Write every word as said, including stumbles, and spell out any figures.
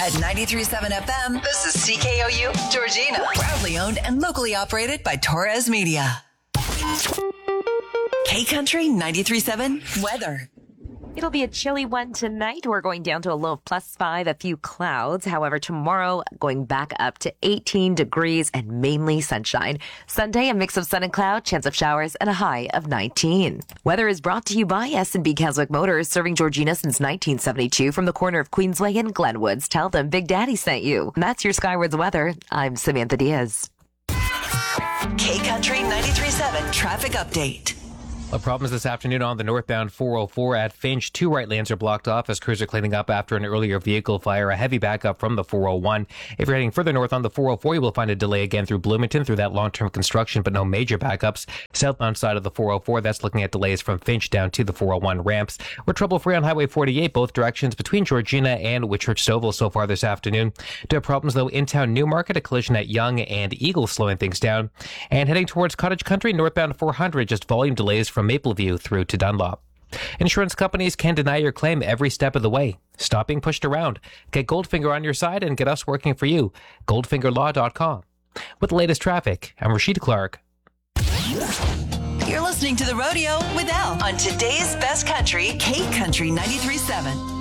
At ninety-three point seven F M, this is C K O U, Georgina. Proudly owned and locally operated by Torres Media. K-Country ninety-three point seven weather. It'll be a chilly one tonight. We're going down to a low of plus five, a few clouds. However, tomorrow going back up to eighteen degrees and mainly sunshine. Sunday, a mix of sun and cloud, chance of showers, and a high of nineteen. Weather is brought to you by S and B Keswick Motors, serving Georgina since nineteen seventy-two from the corner of Queensway and Glenwoods. Tell them Big Daddy sent you. And that's your Skywards weather. I'm Samantha Diaz. K-Country ninety-three point seven traffic update. A problems this afternoon on the northbound four oh four at Finch. Two right lanes are blocked off as crews are cleaning up after an earlier vehicle fire. A heavy backup from the four oh one. If you're heading further north on the four oh four, you will find a delay again through Bloomington through that long-term construction, but no major backups. Southbound side of the four oh four, that's looking at delays from Finch down to the four oh one ramps. We're trouble-free on Highway forty-eight, both directions between Georgina and Whitchurch Stouffville so far this afternoon. Do have problems, though, in town Newmarket, a collision at Yonge and Eagle slowing things down. And heading towards Cottage Country, northbound four hundred, just volume delays from Mapleview through to Dunlop. Insurance companies can deny your claim every step of the way. Stop being pushed around. Get Goldfinger on your side and get us working for you. goldfinger law dot com. With the latest traffic, I'm Rashid Clark. You're listening to The Rodeo with Al on today's best country, K-Country ninety-three point seven.